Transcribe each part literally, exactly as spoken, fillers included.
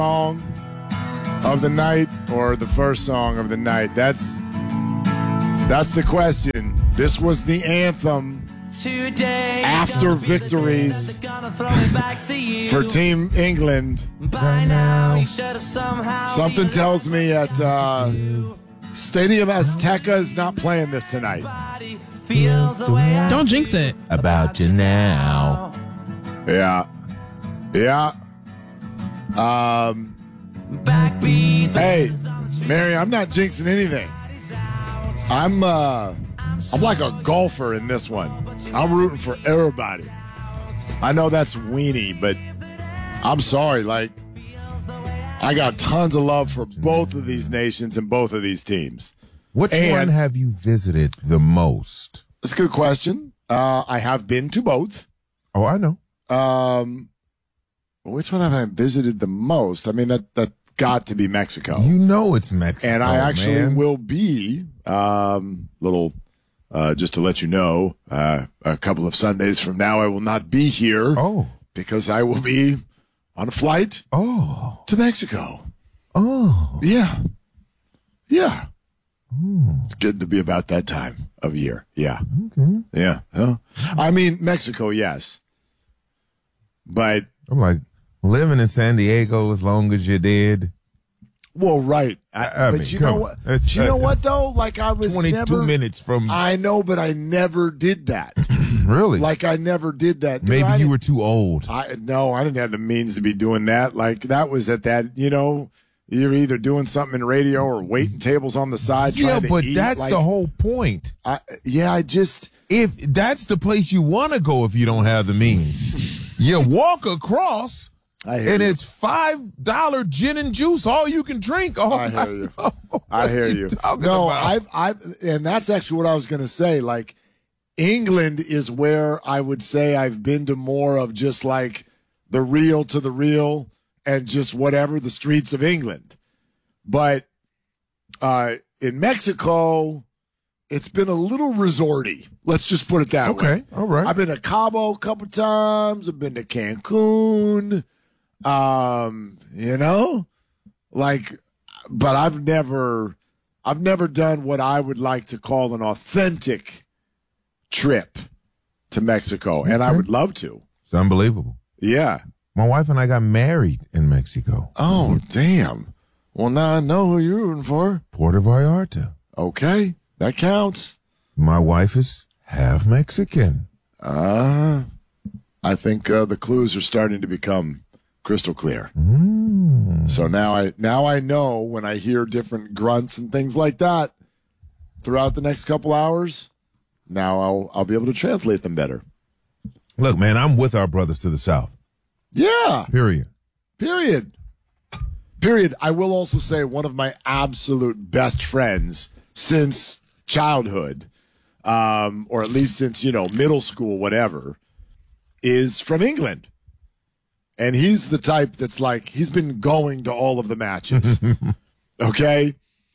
song of the night or the first song of the night? That's that's the question. This was the anthem Today after victories for Team England. By now, you should have somehow Something tells me at uh, Stadium Azteca is not playing this tonight. Don't jinx it. About you now. Yeah. Yeah. Um. Backbeat. Hey, Mary, I'm not jinxing anything. I'm uh, I'm like a golfer in this one. I'm rooting for everybody. I know that's weenie, but I'm sorry. Like, I got tons of love for both of these nations and both of these teams. Which And- one have you visited the most? That's a good question. Uh, I have been to both. Oh, I know. Um, which one have I visited the most? I mean, that that got to be Mexico. You know it's Mexico, And I actually man. will be, um, little, uh, just to let you know, uh, a couple of Sundays from now, I will not be here Oh, because I will be on a flight oh, to Mexico. oh. Yeah. Yeah. It's good to be about that time of year. Yeah. Okay. Yeah. Huh? I mean, Mexico, yes. But, I'm like, living in San Diego as long as you did. well, right. I, I but mean, you come know on. what? It's, you know uh, what, though? Like, I was twenty-two never. minutes from. I know, but I never did that. Really? Like, I never did that. Dude, Maybe I you didn't- were too old. I no, I didn't have the means to be doing that. Like, that was at that, you know, you're either doing something in radio or waiting tables on the side. Yeah, trying to but eat. that's Like, the whole point. I, yeah, I just. If that's the place you want to go if you don't have the means, you walk across I hear and you. it's five dollar gin and juice, all you can drink. Oh, I hear you. What I hear are you. talking No, about? I've, I've, and that's actually what I was going to say. Like, England is where I would say I've been to more of just like the real to the real and just whatever the streets of England. But uh, in Mexico, it's been a little resorty. Let's just put it that way. Okay, all right. I've been to Cabo a couple times. I've been to Cancun. Um, you know, like, but I've never, I've never done what I would like to call an authentic trip to Mexico, and I Okay. would love to. It's unbelievable. Yeah. My wife and I got married in Mexico, Oh, damn. Well, now I know who you're rooting for. Puerto Vallarta. Okay, that counts. My wife is half Mexican. Uh, I think uh, the clues are starting to become crystal clear. Mm. So now I now I know when I hear different grunts and things like that throughout the next couple hours. Now I'll I'll be able to translate them better. Look, man, I'm with our brothers to the south. Yeah. Period. Period. Period. I will also say one of my absolute best friends since childhood, um, or at least since, you know, middle school, whatever, is from England. And he's the type that's like, he's been going to all of the matches. Okay?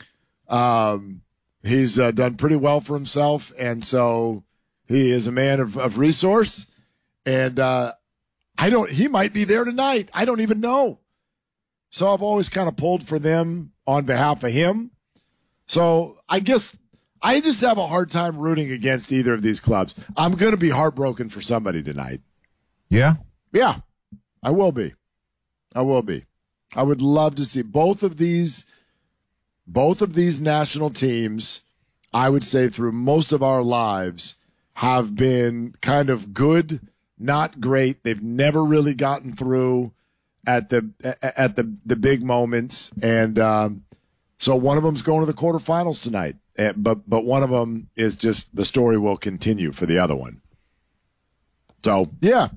Um, he's uh, done pretty well for himself. And so he is a man of, of resource. And uh, I don't, he might be there tonight. I don't even know. So I've always kind of pulled for them on behalf of him. So I guess I just have a hard time rooting against either of these clubs. I'm going to be heartbroken for somebody tonight. Yeah. Yeah, I will be. I will be. I would love to see both of these, both of these national teams, I would say through most of our lives, have been kind of good, not great. They've never really gotten through at the at the the big moments, and um, so one of them's going to the quarterfinals tonight. And, but but one of them is just the story will continue for the other one. So yeah,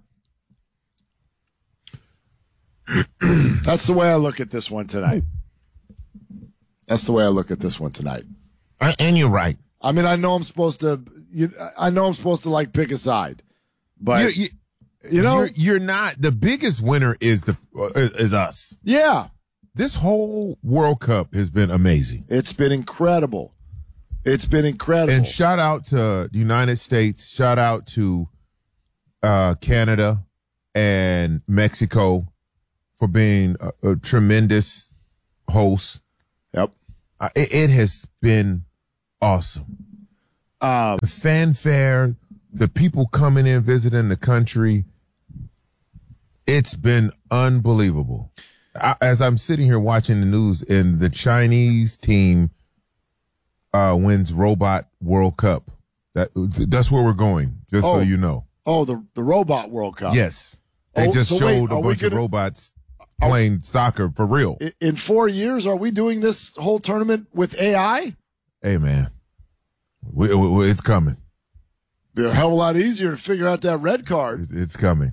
that's the way I look at this one tonight. That's the way I look at this one tonight. Uh, And you're right. I mean, I know I'm supposed to. You, I know I'm supposed to like pick a side, but You- you- you know, you're, you're not. The biggest winner is the uh, is us. yeah, This whole World Cup has been amazing. it's been incredible. It's been incredible. And shout out to the United States. Shout out to uh, Canada and Mexico for being a, a tremendous host. Yep. Uh, it, it has been awesome. Um, the fanfare, the people coming in, visiting the country. It's been unbelievable. I, as I'm sitting here watching the news, and the Chinese team uh, wins Robot World Cup. That that's where we're going. Just oh, so you know. Oh, the the Robot World Cup. Yes, they oh, just so showed wait, a bunch gonna, of robots playing are, soccer for real. In four years, are we doing this whole tournament with A I? Hey, man, we, we, it's coming. Be a hell of a lot easier to figure out that red card. It's coming.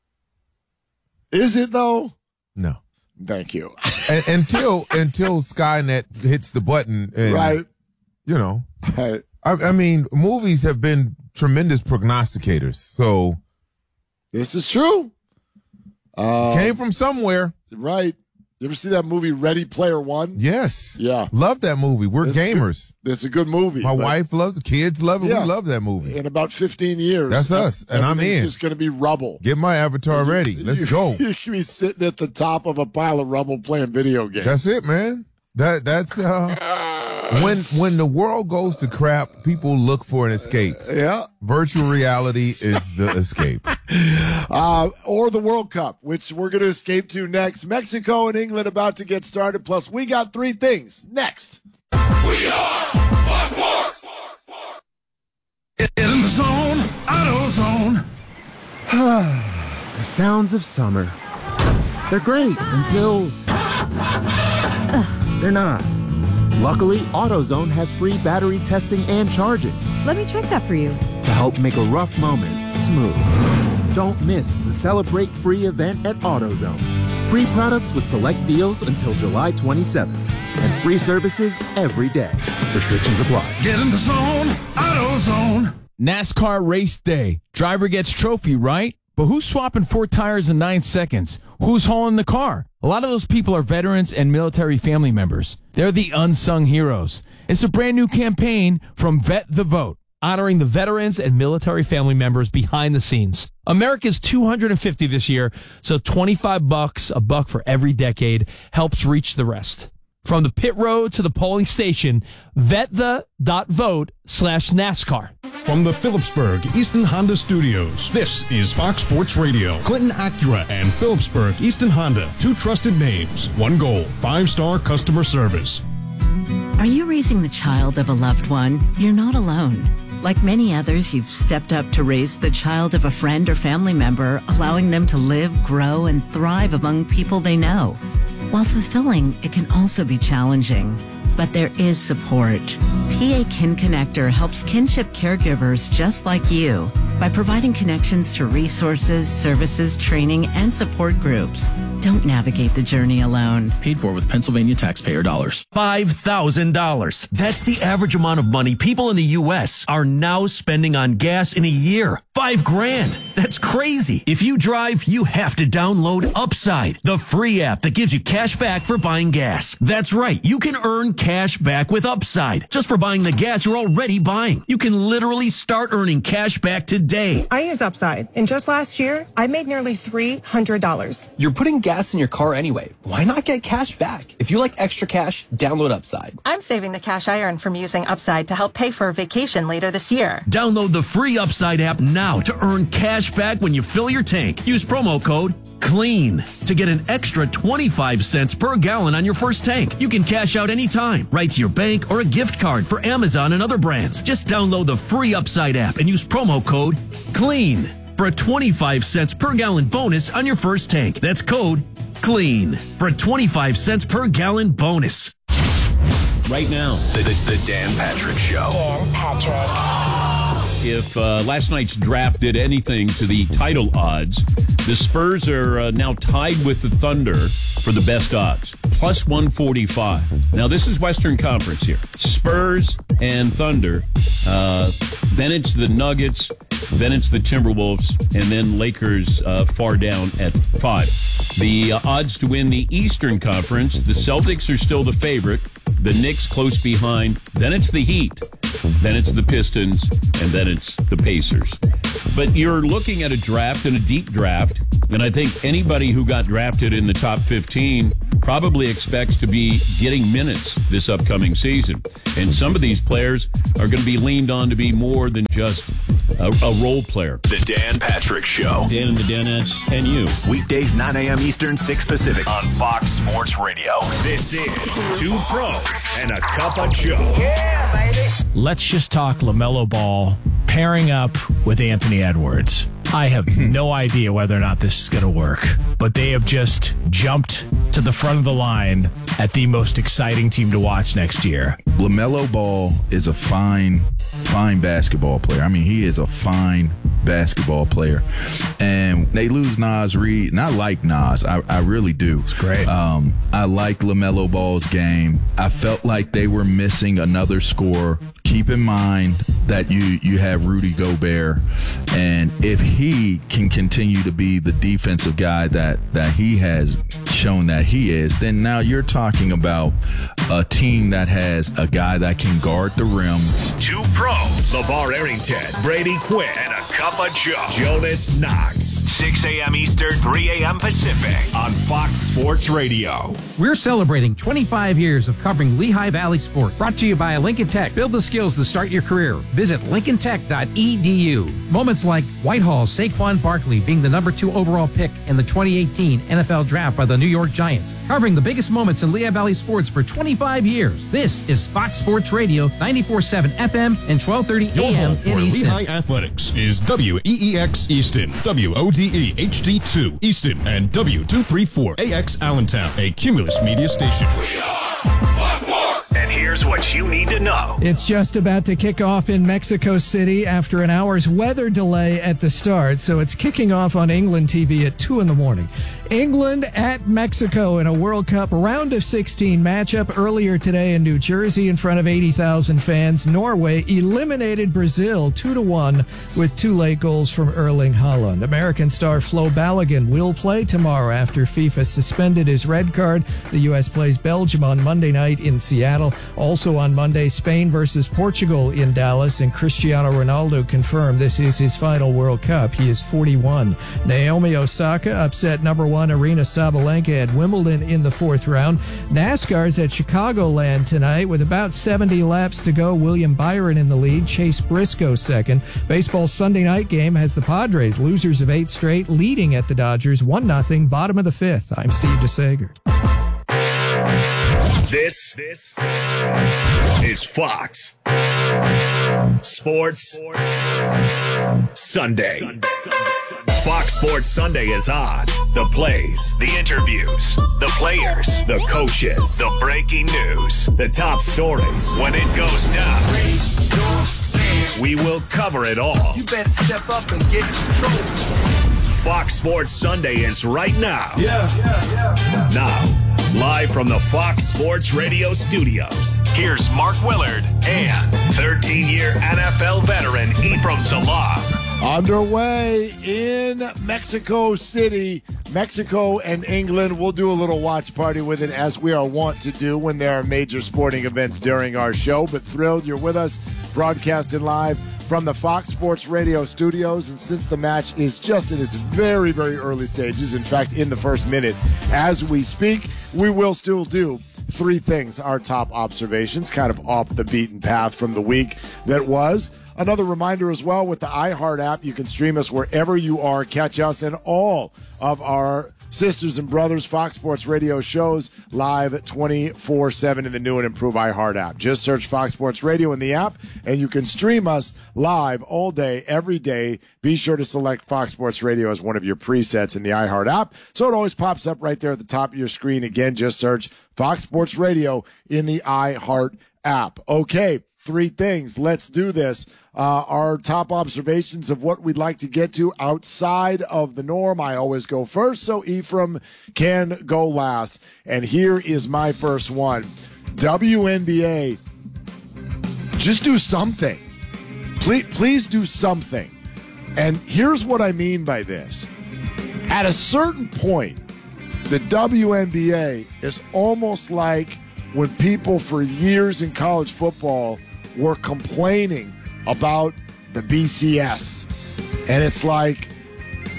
Is it though? No. Thank you. and, until until Skynet hits the button, and, right? You know, right. I, I mean, movies have been tremendous prognosticators. So this is true. Uh, came from somewhere, right? You ever see that movie Ready Player One? Yes. Yeah. Love that movie. We're this gamers. It's a good movie. My wife loves it. Kids love it. Yeah. We love that movie. In about fifteen years. That's us. And I'm in. It's just going to be rubble. Get my avatar you, ready. Let's you, go. You can be sitting at the top of a pile of rubble playing video games. That's it, man. That That's uh, when when the world goes to crap, people look for an escape. Yeah. Virtual reality is the escape. Uh, or the World Cup, which we're going to escape to next. Mexico and England about to get started. Plus, we got three things next. We are Fox Sports. Get in the zone, AutoZone. The sounds of summer. They're great until Ugh, they're not. Luckily, AutoZone has free battery testing and charging. Let me check that for you. To help make a rough moment smooth. Don't miss the Celebrate Free event at AutoZone. Free products with select deals until July twenty-seventh. And free services every day. Restrictions apply. Get in the zone, AutoZone. NASCAR race day. Driver gets trophy, right? But who's swapping four tires in nine seconds? Who's hauling the car? A lot of those people are veterans and military family members. They're the unsung heroes. It's a brand new campaign from Vet the Vote, honoring the veterans and military family members behind the scenes. America's two hundred fifty this year, so twenty-five bucks, a buck for every decade, helps reach the rest. From the pit road to the polling station, vetthe.vote slash NASCAR. From the Phillipsburg Easton Honda Studios, this is Fox Sports Radio. Clinton Acura and Phillipsburg Easton Honda, two trusted names, one goal, five-star customer service. Are you raising the child of a loved one? You're not alone. Like many others, you've stepped up to raise the child of a friend or family member, allowing them to live, grow, and thrive among people they know. While fulfilling, it can also be challenging. But there is support. P A Kin Connector helps kinship caregivers just like you by providing connections to resources, services, training, and support groups. Don't navigate the journey alone. Paid for with Pennsylvania taxpayer dollars. five thousand dollars. That's the average amount of money people in the U S are now spending on gas in a year. Five grand. That's crazy. If you drive, you have to download Upside, the free app that gives you cash back for buying gas. That's right. You can earn cash back with Upside just for buying the gas you're already buying. You can literally start earning cash back today. I use Upside, and just last year, I made nearly three hundred dollars. You're putting gas in your car anyway. Why not get cash back? If you like extra cash, download Upside. I'm saving the cash I earn from using Upside to help pay for a vacation later this year. Download the free Upside app now to earn cash back when you fill your tank. Use promo code CLEAN to get an extra twenty-five cents per gallon on your first tank. You can cash out anytime, right to your bank or a gift card for Amazon and other brands. Just download the free Upside app and use promo code CLEAN for a twenty-five cents per gallon bonus on your first tank. That's code CLEAN for a twenty-five cents per gallon bonus. Right now, The, the, the Dan Patrick Show. Dan Patrick. if uh, last night's draft did anything to the title odds, the Spurs are uh, now tied with the Thunder for the best odds, plus one forty-five. Now, this is Western Conference here. Spurs and Thunder. Uh, then it's the Nuggets. Then it's the Timberwolves. And then Lakers uh, far down at five. The uh, odds to win the Eastern Conference, the Celtics are still the favorite. The Knicks close behind. Then it's the Heat. Then it's the Pistons. And then it's the Pacers. But you're looking at a draft and a deep draft And I think anybody who got drafted in the top fifteen probably expects to be getting minutes this upcoming season. And some of these players are going to be leaned on to be more than just a, a role player. The Dan Patrick Show. Dan and the Danettes and you. Weekdays, nine a.m. Eastern, six Pacific on Fox Sports Radio. This is Two Pros and a Cup of Joe. Yeah, baby. Let's just talk LaMelo Ball pairing up with Anthony Edwards. I have no idea whether or not this is going to work, but they have just jumped to the front of the line at the most exciting team to watch next year. LaMelo Ball is a fine, fine basketball player. I mean, he is a fine basketball player. And they lose Nas Reed, and I like Nas. I, I really do. It's great. Um, I like LaMelo Ball's game. I felt like they were missing another scorer. Keep in mind that you, you have Rudy Gobert, and if he can continue to be the defensive guy that, that he has shown that he is, then now you're talking about a team that has a guy that can guard the rim. Two Pros. LeVar Arrington, Brady Quinn, and a Cup of Joe. Jonas Knox. six a.m. Eastern, three a.m. Pacific on Fox Sports Radio. We're celebrating twenty-five years of covering Lehigh Valley sport. Brought to you by Lincoln Tech. Build the skills to start your career. Visit lincoln tech dot e d u. Moments like Whitehall's Saquon Barkley being the number two overall pick in the twenty eighteen N F L Draft by the New York Giants. Covering the biggest moments in Lehigh Valley sports for twenty-five years. This is Fox Sports Radio, ninety-four point seven F M and twelve thirty Your A M home for in Easton. Lehigh Athletics is W E E X Easton, W O D E H D two Easton, and W two thirty-four A X Allentown, a Cumulus media station. And here's what you need to know. It's just about to kick off in Mexico City after an hour's weather delay at the start. So it's kicking off on England T V at two in the morning. England at Mexico in a World Cup round of sixteen matchup earlier today in New Jersey in front of eighty thousand fans. Norway eliminated Brazil two to one with two late goals from Erling Haaland. American star Flo Balogun will play tomorrow after FIFA suspended his red card. The U S plays Belgium on Monday night in Seattle. Also on Monday, Spain versus Portugal in Dallas, and Cristiano Ronaldo confirmed this is his final World Cup. He is forty-one. Naomi Osaka upset number one Arina Sabalenka at Wimbledon in the fourth round. NASCAR's at Chicagoland tonight with about seventy laps to go. William Byron in the lead, Chase Briscoe second. Baseball's Sunday night game has the Padres, losers of eight straight, leading at the Dodgers one nothing, bottom of the fifth. I'm Steve DeSager. This, this is Fox Sports Sunday. Fox Sports Sunday is on. The plays, the interviews, the players, the coaches, the breaking news, the top stories. When it goes down, we will cover it all. You better step up and get in control. Fox Sports Sunday is right now. Yeah, yeah, yeah. Now, live from the Fox Sports Radio studios, here's Mark Willard and thirteen-year N F L veteran Ephraim Salam. Underway in Mexico City, Mexico and England. We'll do a little watch party with it, as we are wont to do when there are major sporting events during our show. But thrilled you're with us, broadcasting live from the Fox Sports Radio studios. And since the match is just in its very, very early stages, in fact, in the first minute as we speak, we will still do three things. Our top observations, kind of off the beaten path from the week that was. Another reminder as well, with the iHeart app, you can stream us wherever you are. Catch us and all of our sisters and brothers Fox Sports Radio shows live twenty-four seven in the new and improved iHeart app. Just search Fox Sports Radio in the app, and you can stream us live all day, every day. Be sure to select Fox Sports Radio as one of your presets in the iHeart app, so it always pops up right there at the top of your screen. Again, just search Fox Sports Radio in the iHeart app. Okay. Three things. Let's do this. Uh, our top observations of what we'd like to get to outside of the norm. I always go first, so Ephraim can go last. And here is my first one. W N B A, just do something. Please, please do something. And here's what I mean by this. At a certain point, the W N B A is almost like when people for years in college football were complaining about the B C S. And it's like, for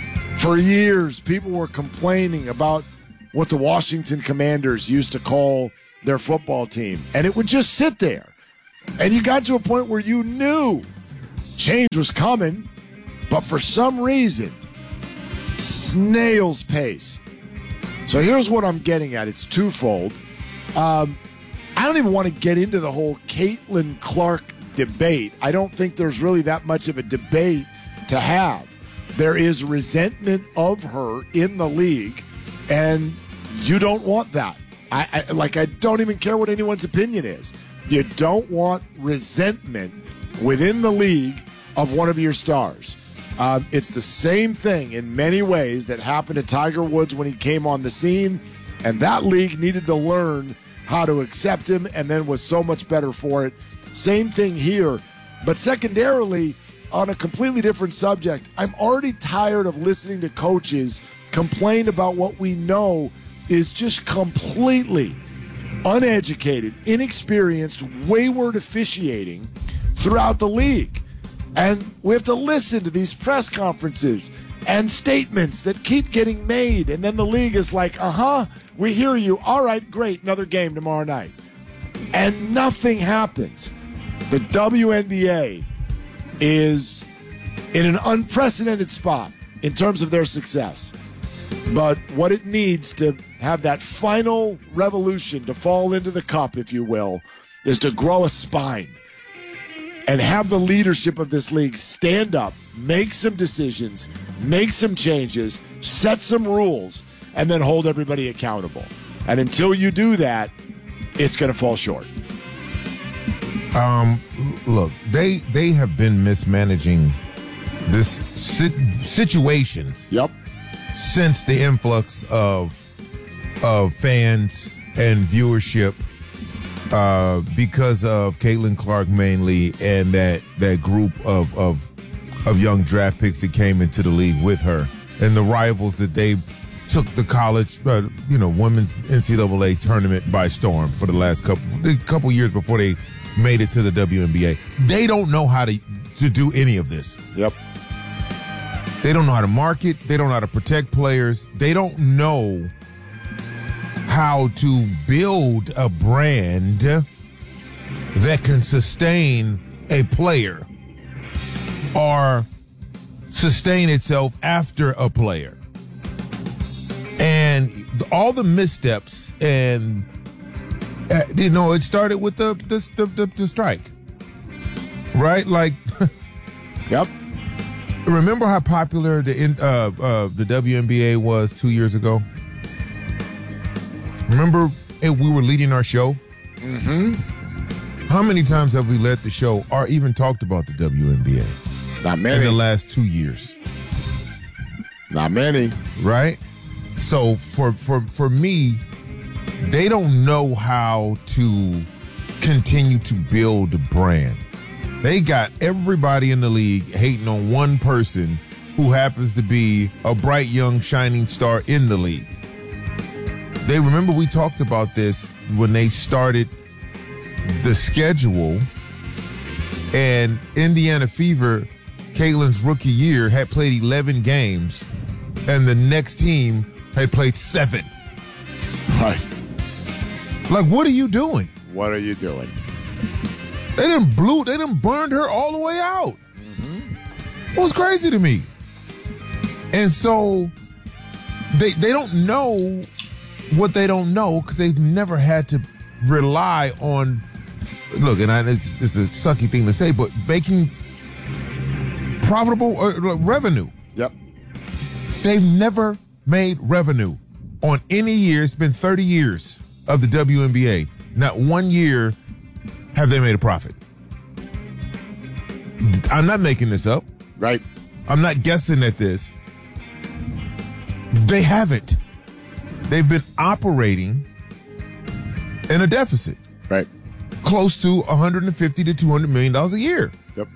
For years, people were complaining about what the Washington Commanders used to call their football team, and it would just sit there. And you got to a point where you knew change was coming, but for some reason, snail's pace. So here's what I'm getting at. It's twofold. Um, I don't even want to get into the whole Caitlin Clark debate. I don't think there's really that much of a debate to have. There is resentment of her in the league, and you don't want that. I, I like. I don't even care what anyone's opinion is. You don't want resentment within the league of one of your stars. Um, it's the same thing in many ways that happened to Tiger Woods when he came on the scene, and that league needed to learn how to accept him and then was so much better for it. Same thing here, but secondarily, on a completely different subject, I'm already tired of listening to coaches complain about what we know is just completely uneducated, inexperienced, wayward officiating throughout the league. And we have to listen to these press conferences and statements that keep getting made. And then the league is like, uh-huh, we hear you. All right, great, another game tomorrow night. And nothing happens. The W N B A is in an unprecedented spot in terms of their success. But what it needs to have that final revolution to fall into the cup, if you will, is to grow a spine and have the leadership of this league stand up, make some decisions, make some changes, set some rules, and then hold everybody accountable. And until you do that, it's going to fall short. Um, look, they they have been mismanaging this si- situations. Yep. Since the influx of of fans and viewership, uh, because of Caitlin Clark mainly, and that that group of of of young draft picks that came into the league with her, and the rivals that they took the college, uh, you know, women's N C double A tournament by storm for the last couple a couple years before they made it to the W N B A. They don't know how to to do any of this. Yep. They don't know how to market. They don't know how to protect players. They don't know how to build a brand that can sustain a player or sustain itself after a player. And all the missteps and, uh, you know, it started with the, the, the, the, the strike, right? Like, yep. Remember how popular the uh, uh, the W N B A was two years ago? Remember hey, we were leading our show? Mm-hmm. How many times have we led the show or even talked about the W N B A? Not many. In the last two years. Not many. Right? So for, for, for me, they don't know how to continue to build a brand. They got everybody in the league hating on one person who happens to be a bright, young, shining star in the league. They remember we talked about this when they started the schedule, and Indiana Fever, Caitlin's rookie year, had played eleven games, and the next team had played seven. Right. Like, what are you doing? What are you doing? They done blew, they done burned her all the way out. Mm-hmm. It was crazy to me. And so they they don't know what they don't know because they've never had to rely on, look, and I, it's, it's a sucky thing to say, but making profitable uh, revenue. Yep. They've never made revenue on any year. It's been thirty years of the W N B A. Not one year have they made a profit. I'm not making this up. Right. I'm not guessing at this. They haven't. They've been operating in a deficit. Right. Close to one hundred fifty to two hundred million dollars a year. Yep.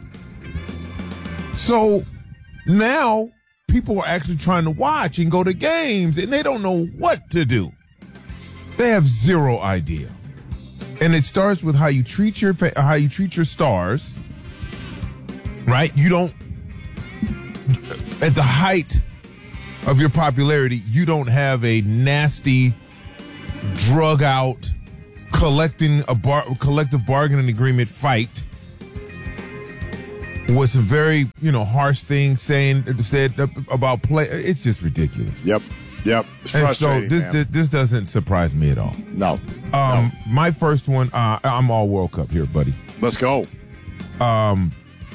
So now people are actually trying to watch and go to games, and they don't know what to do. They have zero idea. And it starts with how you treat your how you treat your stars, right? You don't, at the height of your popularity, you don't have a nasty, drug out, collecting a bar, collective bargaining agreement fight with some very, you know, harsh things saying said about play. It's just ridiculous. Yep. Yep. It's and so this, man. this this doesn't surprise me at all. No. Um, no. My first one, uh, I'm all World Cup here, buddy. Let's go. Um,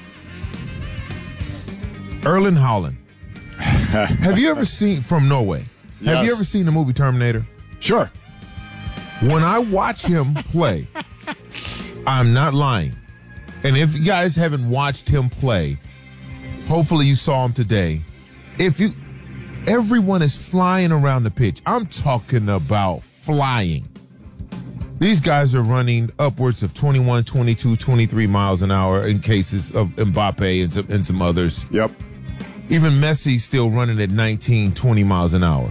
Erling Haaland. Have you ever seen from Norway? Yes. Have you ever seen the movie Terminator? Sure. When I watch him play, I'm not lying. And if you guys haven't watched him play, hopefully you saw him today. If you, everyone is flying around the pitch. I'm talking about flying. These guys are running upwards of twenty-one, twenty-two, twenty-three miles an hour in cases of Mbappe and some, and some others. Yep. Even Messi's still running at nineteen, twenty miles an hour.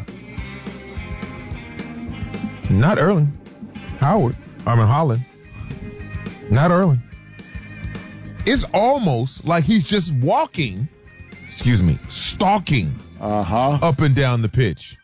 Not Erling. Howard. I mean, Holland. Not Erling. It's almost like he's just walking, excuse me, stalking uh-huh. up and down the pitch.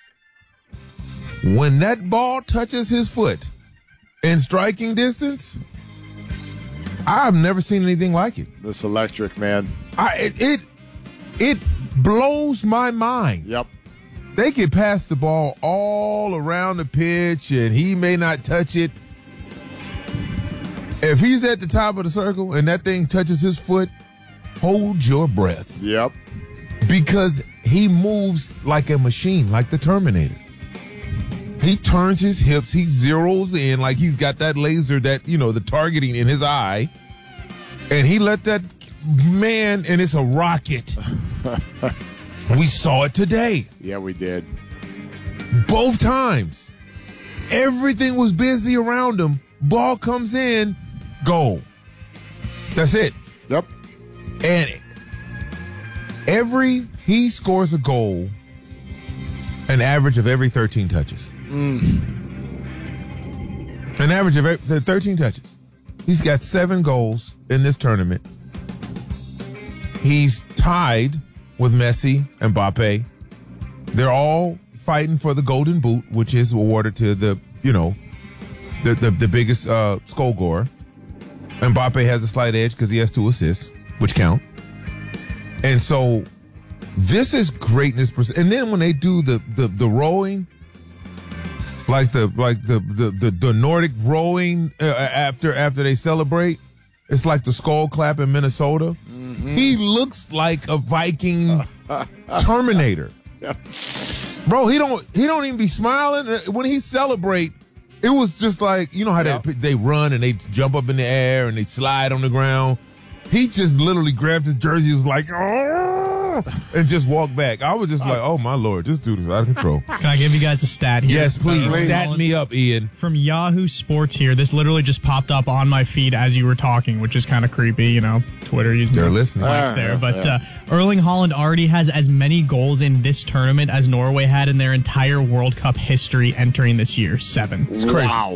When that ball touches his foot in striking distance, I've never seen anything like it. This electric, man. I it it, it blows my mind. Yep. They can pass the ball all around the pitch, and he may not touch it. If he's at the top of the circle and that thing touches his foot, hold your breath. Yep. Because he moves like a machine, like the Terminator. He turns his hips, he zeroes in like he's got that laser, that, you know, the targeting in his eye, and he let that man, and it's a rocket. We saw it today. Yeah, we did. Both times. Everything was busy around him. Ball comes in, goal. That's it. Yep. And every, he scores a goal, an average of every thirteen touches. Mm. An average of every, thirteen touches. He's got seven goals in this tournament. He's tied with Messi and Mbappe. They're all fighting for the Golden Boot, which is awarded to the, you know, the the, the biggest uh, goal scorer. And Mbappe has a slight edge because he has two assists, which count. And so this is greatness. And then when they do the the, the rowing, like the like the the the, the Nordic rowing uh, after after they celebrate, it's like the skull clap in Minnesota. Mm-hmm. He looks like a Viking Terminator. Yeah. Bro, he don't he don't even be smiling when he celebrate. It was just like, you know how yep. they they run and they jump up in the air and they slide on the ground. He just literally grabbed his jersey, he was like, oh, and just walked back. I was just like, oh my Lord, this dude is out of control. Can I give you guys a stat here? Yes, please. Uh, stat me up, Ian. From Yahoo Sports here. This literally just popped up on my feed as you were talking, which is kind of creepy, you know, Twitter using They're listening. likes uh, there. But yeah. uh, Erling Haaland already has as many goals in this tournament as Norway had in their entire World Cup history entering this year. Seven. It's crazy. Wow.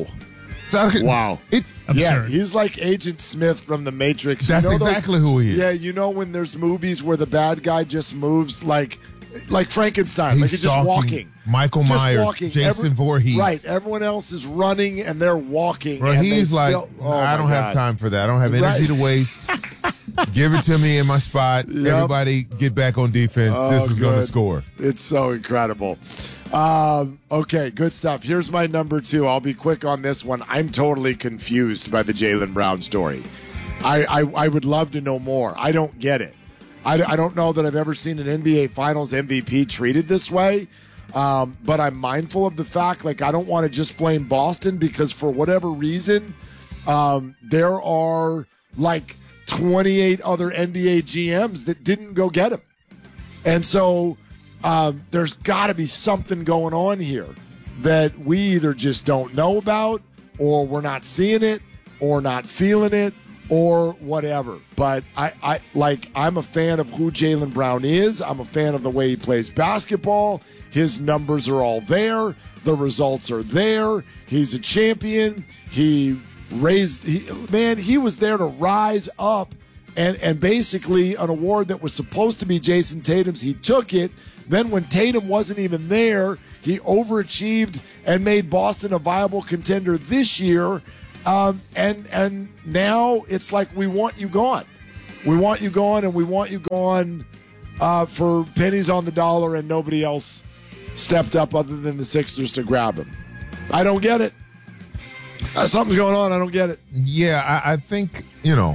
Wow. It, yeah, he's like Agent Smith from The Matrix. That's you know exactly those, who he is. Yeah, you know when there's movies where the bad guy just moves like like Frankenstein, he's like he's just walking. Michael just Myers, walking. Jason Every, Voorhees. Right, everyone else is running and they're walking. Bro, and he's they like, still, oh I don't God. have time for that. I don't have energy right. to waste. Give it to me in my spot. Yep. Everybody get back on defense. Oh, this is going to good. score. It's so incredible. Um, okay, good stuff. Here's my number two. I'll be quick on this one. I'm totally confused by the Jaylen Brown story. I, I, I would love to know more. I don't get it. I, I don't know that I've ever seen an N B A Finals M V P treated this way. Um, but I'm mindful of the fact, like, I don't want to just blame Boston because for whatever reason, um, there are like twenty-eight other N B A G Ms that didn't go get him. And so um, there's got to be something going on here that we either just don't know about or we're not seeing it or not feeling it or whatever. But I, I like I'm a fan of who Jaylen Brown is. I'm a fan of the way he plays basketball. His numbers are all there. The results are there. He's a champion. He raised, he, man, he was there to rise up and, and basically an award that was supposed to be Jason Tatum's. He took it. Then when Tatum wasn't even there, he overachieved and made Boston a viable contender this year. Um, and and now it's like we want you gone. We want you gone, and we want you gone uh, for pennies on the dollar, and nobody else stepped up other than the Sixers to grab him. I don't get it. Uh, something's going on. I don't get it. Yeah, I, I think, you know,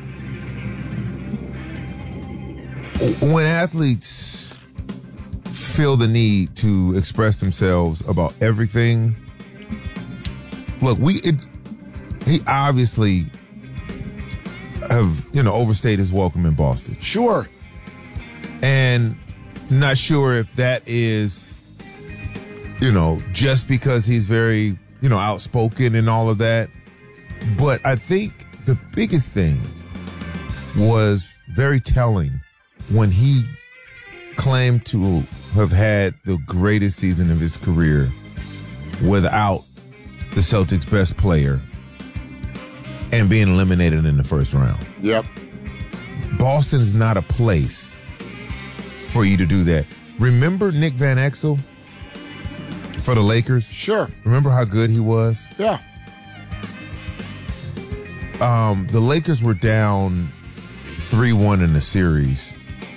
when athletes feel the need to express themselves about everything, look, we it, he obviously have, you know, overstayed his welcome in Boston. Sure. And not sure if that is, you know, just because he's very, you know, outspoken and all of that. But I think the biggest thing was very telling when he claimed to have had the greatest season of his career without the Celtics' best player and being eliminated in the first round. Yep. Boston's not a place for you to do that. Remember Nick Van Exel for the Lakers? Sure. Remember how good he was? Yeah. Um, the Lakers were down three one in the series,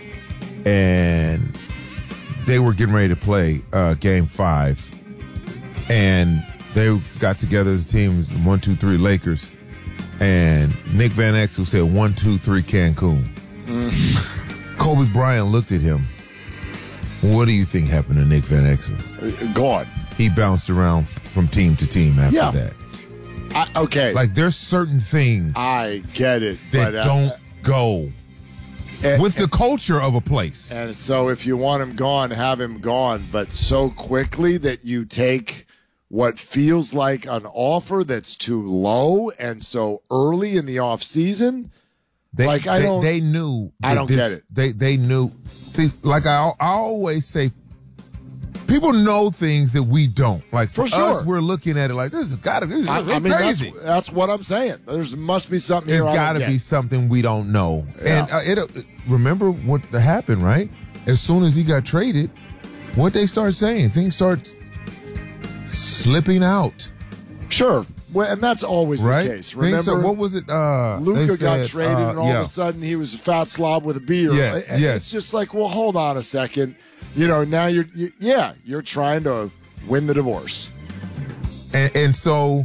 and they were getting ready to play uh, game five, and they got together as a team, one, two, three Lakers, and Nick Van Exel said one, two, three Cancun. Mm. Kobe Bryant looked at him. What do you think happened to Nick Van Exel? Gone. He bounced around f- from team to team after Yeah. that. I, okay. Like, there's certain things I get it. that but, uh, don't go and, with the culture of a place. And so if you want him gone, have him gone, but so quickly that you take what feels like an offer that's too low and so early in the off season. They, like I they, don't, they knew. I don't this, get it. They they knew. See, like I, I always say, people know things that we don't. Like for, For sure. us, we're looking at it like this has got to be I, I mean, crazy. That's, that's what I'm saying. There's must be something There's here. got to be something we don't know. Yeah. And uh, it. Remember what happened, right? As soon as he got traded, what they start saying, things start slipping out. Sure. Well, and that's always Right? the case. Things Remember, are- what was it? Uh, Luka they got said, traded, uh, and all yeah. of a sudden he was a fat slob with a beard. Yes, And yes. It's just like, well, hold on a second. You know, now you're, you, yeah, you're trying to win the divorce. And, and so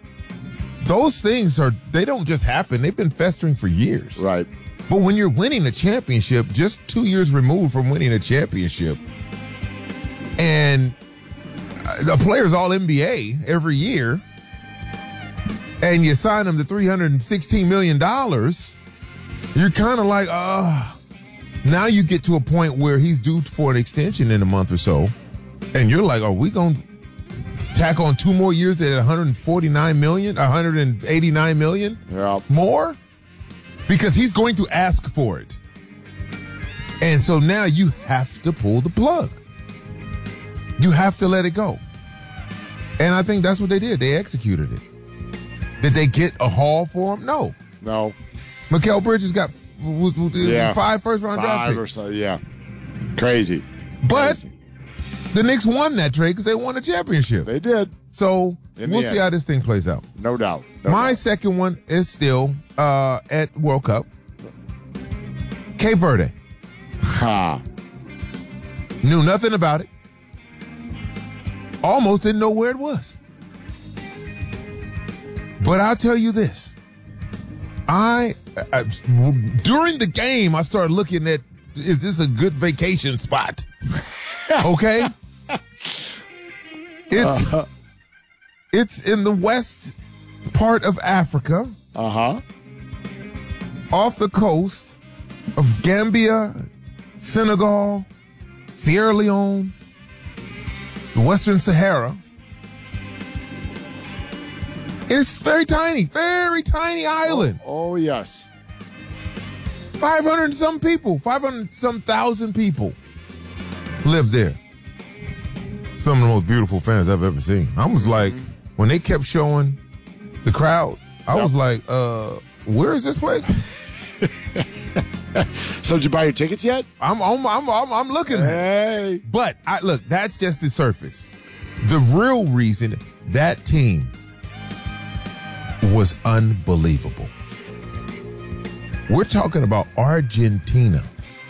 those things are, they don't just happen. They've been festering for years. Right. But when you're winning a championship, just two years removed from winning a championship, and the player's all N B A every year, and you sign him to three hundred sixteen million dollars, you're kind of like, uh, now you get to a point where he's due for an extension in a month or so, and you're like, are we going to tack on two more years at one hundred forty-nine million, one hundred eighty-nine million Yeah. more? Because he's going to ask for it. And so now you have to pull the plug. You have to let it go. And I think that's what they did. They executed it. Did they get a haul for him? No. No. Mikal Bridges got w- w- Yeah. five first round draft Five or picks. so, yeah. Crazy. But Crazy. the Knicks won that trade because they won a championship. They did. So In we'll the see end. how this thing plays out. No doubt. No My doubt. second one is still uh, at World Cup. Cape Verde. Ha. Knew nothing about it. Almost didn't know where it was. But I'll tell you this. I, I during the game, I started looking at, is this a good vacation spot? Okay. It's Uh-huh. it's in the west part of Africa. Uh-huh. Off the coast of Gambia, Senegal, Sierra Leone, the Western Sahara. It's very tiny, very tiny island. Oh, oh yes. five hundred and some people, five hundred and some thousand people live there. Some of the most beautiful fans I've ever seen. I was like, when they kept showing the crowd, I Yep. was like, uh, where is this place? So did you buy your tickets yet? I'm I'm I'm I'm, I'm looking at Hey. it. But I look, that's just the surface. The real reason that team was unbelievable. We're talking about Argentina.